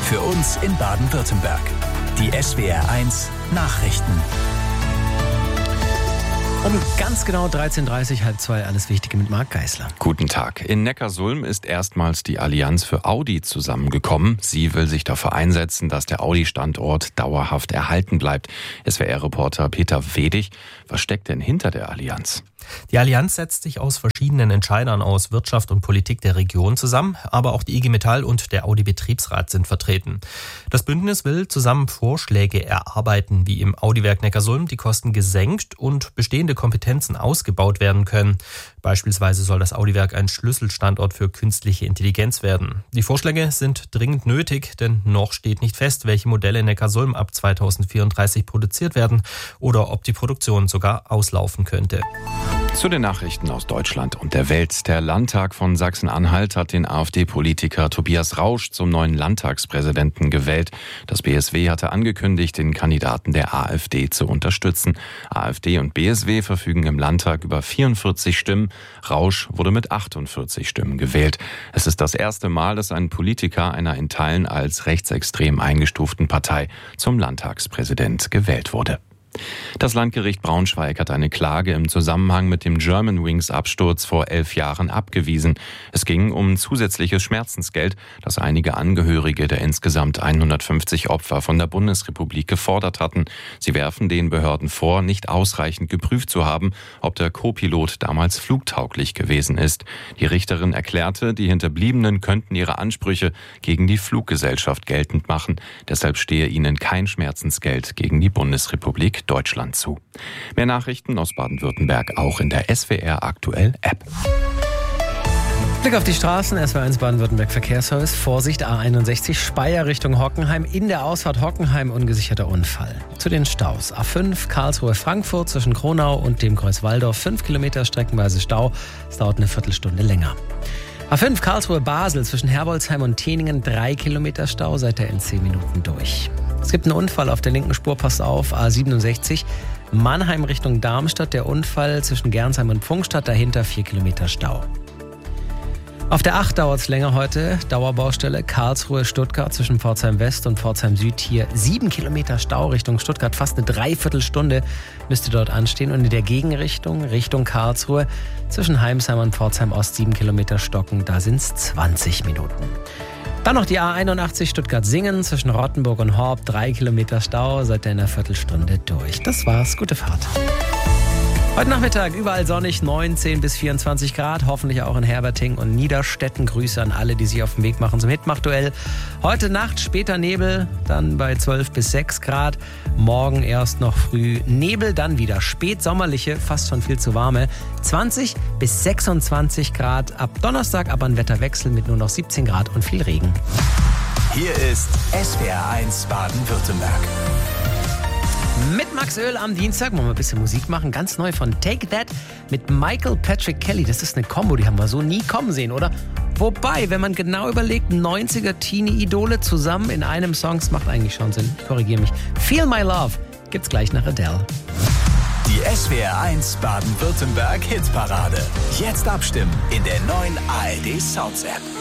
Für uns in Baden-Württemberg. Die SWR1 Nachrichten. Um ganz genau 13.30 halb zwei, alles Wichtige mit Marc Geisler. Guten Tag. In Neckarsulm ist erstmals die Allianz für Audi zusammengekommen. Sie will sich dafür einsetzen, dass der Audi-Standort dauerhaft erhalten bleibt. SWR-Reporter Peter Wedig, was steckt denn hinter der Allianz? Die Allianz setzt sich aus verschiedenen Entscheidern aus Wirtschaft und Politik der Region zusammen, aber auch die IG Metall und der Audi-Betriebsrat sind vertreten. Das Bündnis will zusammen Vorschläge erarbeiten, wie im Audi-Werk Neckarsulm die Kosten gesenkt und bestehende Kompetenzen ausgebaut werden können. Beispielsweise soll das Audi-Werk ein Schlüsselstandort für künstliche Intelligenz werden. Die Vorschläge sind dringend nötig, denn noch steht nicht fest, welche Modelle in Neckarsulm ab 2034 produziert werden oder ob die Produktion sogar auslaufen könnte. Zu den Nachrichten aus Deutschland und der Welt. Der Landtag von Sachsen-Anhalt hat den AfD-Politiker Tobias Rausch zum neuen Landtagspräsidenten gewählt. Das BSW hatte angekündigt, den Kandidaten der AfD zu unterstützen. AfD und BSW verfügen im Landtag über 44 Stimmen. Rausch wurde mit 48 Stimmen gewählt. Es ist das erste Mal, dass ein Politiker einer in Teilen als rechtsextrem eingestuften Partei zum Landtagspräsident gewählt wurde. Das Landgericht Braunschweig hat eine Klage im Zusammenhang mit dem Germanwings-Absturz vor 11 Jahren abgewiesen. Es ging um zusätzliches Schmerzensgeld, das einige Angehörige der insgesamt 150 Opfer von der Bundesrepublik gefordert hatten. Sie werfen den Behörden vor, nicht ausreichend geprüft zu haben, ob der Co-Pilot damals flugtauglich gewesen ist. Die Richterin erklärte, die Hinterbliebenen könnten ihre Ansprüche gegen die Fluggesellschaft geltend machen. Deshalb stehe ihnen kein Schmerzensgeld gegen die Bundesrepublik Deutschland zu. Mehr Nachrichten aus Baden-Württemberg auch in der SWR Aktuell App. Blick auf die Straßen, SWR1 Baden-Württemberg Verkehrsservice. Vorsicht, A61 Speyer Richtung Hockenheim. In der Ausfahrt Hockenheim ungesicherter Unfall. Zu den Staus. A5 Karlsruhe-Frankfurt zwischen Kronau und dem Kreuz Walldorf. 5 Kilometer streckenweise Stau. Es dauert eine Viertelstunde länger. A5 Karlsruhe-Basel zwischen Herbolzheim und Teningen. 3 Kilometer Stau, seid ihr in 10 Minuten durch. Es gibt einen Unfall auf der linken Spur, passt auf, A67 Mannheim Richtung Darmstadt. Der Unfall zwischen Gernsheim und Pfungstadt, dahinter 4 Kilometer Stau. Auf der 8 dauert es länger heute. Dauerbaustelle Karlsruhe-Stuttgart zwischen Pforzheim West und Pforzheim Süd hier. 7 Kilometer Stau Richtung Stuttgart, fast eine Dreiviertelstunde müsste dort anstehen. Und in der Gegenrichtung, Richtung Karlsruhe, zwischen Heimsheim und Pforzheim Ost 7 Kilometer Stocken, da sind es 20 Minuten. Dann noch die A81 Stuttgart-Singen zwischen Rottenburg und Horb. 3 Kilometer Stau, seid ihr in einer Viertelstunde durch. Das war's, gute Fahrt. Heute Nachmittag überall sonnig, 19 bis 24 Grad, hoffentlich auch in Herberting und Niederstetten. Grüße an alle, die sich auf den Weg machen zum Hitmach-Duell. Heute Nacht später Nebel, dann bei 12 bis 6 Grad. Morgen erst noch früh Nebel, dann wieder spätsommerliche, fast schon viel zu warme. 20 bis 26 Grad ab Donnerstag, aber ein Wetterwechsel mit nur noch 17 Grad und viel Regen. Hier ist SWR1 Baden-Württemberg. Mit Max Öl am Dienstag wollen wir ein bisschen Musik machen. Ganz neu von Take That mit Michael Patrick Kelly. Das ist eine Kombo, die haben wir so nie kommen sehen, oder? Wobei, wenn man genau überlegt, 90er Teenie-Idole zusammen in einem Song, das macht eigentlich schon Sinn. Ich korrigiere mich. Feel My Love gibt's gleich nach Adele. Die SWR1 Baden-Württemberg Hitparade. Jetzt abstimmen in der neuen ARD Sounds App.